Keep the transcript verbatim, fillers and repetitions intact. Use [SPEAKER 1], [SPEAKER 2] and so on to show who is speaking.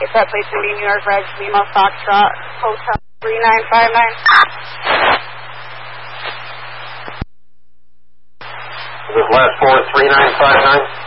[SPEAKER 1] Get that place to be New York Reg, Lima Foxtrot, Hotel three nine five nine.
[SPEAKER 2] This last four, three nine five nine?